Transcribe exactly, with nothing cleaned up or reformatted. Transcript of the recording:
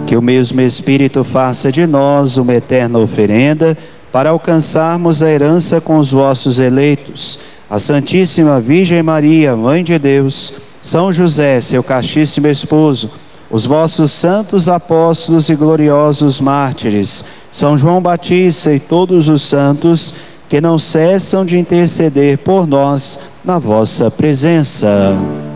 Que o mesmo Espírito faça de nós uma eterna oferenda para alcançarmos a herança com os vossos eleitos. A Santíssima Virgem Maria, Mãe de Deus, São José, seu castíssimo esposo, os vossos santos apóstolos e gloriosos mártires, São João Batista e todos os santos, que não cessam de interceder por nós na vossa presença.